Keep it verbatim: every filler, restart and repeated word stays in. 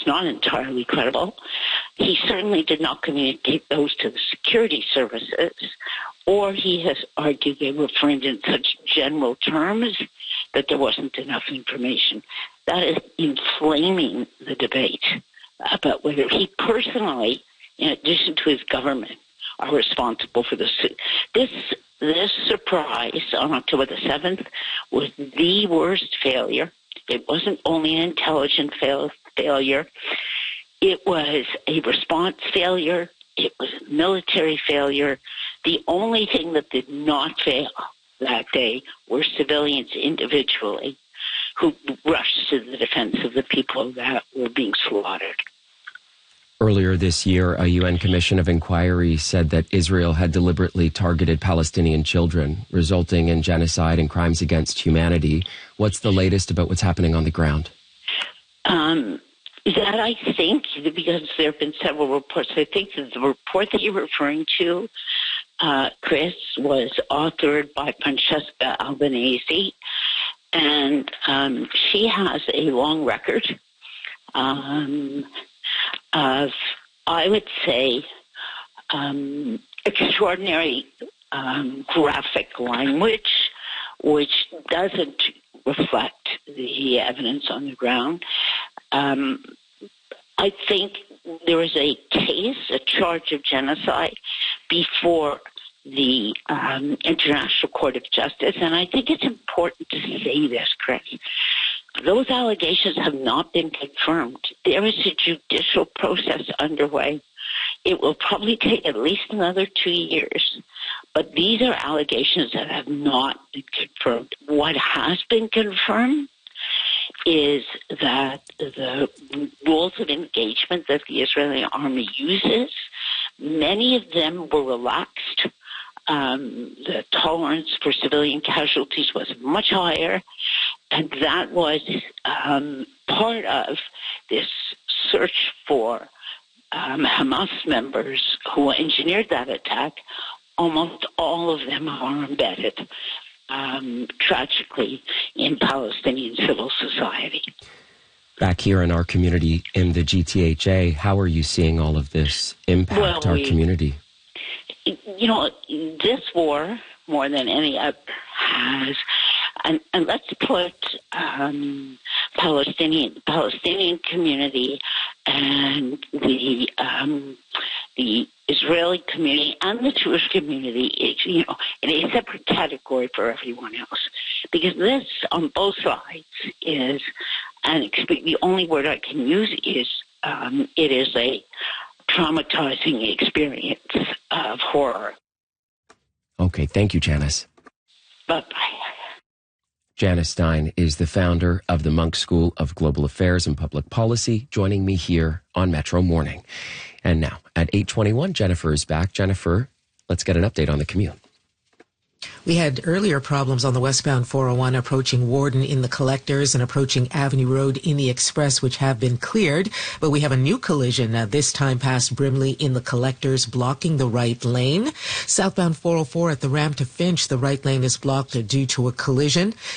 not entirely credible. He certainly did not communicate those to the security services, or he has argued they were framed in such general terms that there wasn't enough information. That is inflaming the debate about whether he personally, in addition to his government, are responsible for this. This this surprise on October the seventh was the worst failure. It wasn't only an intelligence fail, failure. It was a response failure. It was a military failure. The only thing that did not fail that day were civilians individually who rushed to the defense of the people that were being slaughtered. Earlier this year, a U N Commission of Inquiry said that Israel had deliberately targeted Palestinian children, resulting in genocide and crimes against humanity. What's the latest about what's happening on the ground? Um, that I think, because there have been several reports, I think that the report that you're referring to, uh, Chris, was authored by Francesca Albanese, and um, she has a long record um, of, I would say, um, extraordinary um, graphic language, which doesn't reflect the evidence on the ground. Um, I think there is a case, a charge of genocide before the um, International Court of Justice, and I think it's important to say this, Chris. Those allegations have not been confirmed. There is a judicial process underway. It will probably take at least another two years, but these are allegations that have not been confirmed. What has been confirmed is that the rules of engagement that the Israeli army uses, many of them were relaxed. Um, the tolerance for civilian casualties was much higher, and that was um, part of this search for um, Hamas members who engineered that attack. Almost all of them are embedded, um, tragically, in Palestinian civil society. Back here in our community in the G T H A, how are you seeing all of this impact well, our we, community? You know, this war, more than any other, has, and, and let's put um, Palestinian Palestinian community and the um, the Israeli community and the Jewish community, is, you know, in a separate category for everyone else, because this on both sides is, and the only word I can use is, um, it is a traumatizing experience of horror. Okay, thank you, Janice. Bye-bye. Janice Stein is the founder of the Munk School of Global Affairs and Public Policy, joining me here on Metro Morning. And now, at eight twenty-one, Jennifer is back. Jennifer, let's get an update on the commute. We had earlier problems on the westbound four oh one approaching Warden in the Collectors and approaching Avenue Road in the Express, which have been cleared. But we have a new collision, uh, this time past Brimley in the Collectors, blocking the right lane. Southbound four oh four at the ramp to Finch, the right lane is blocked uh, due to a collision.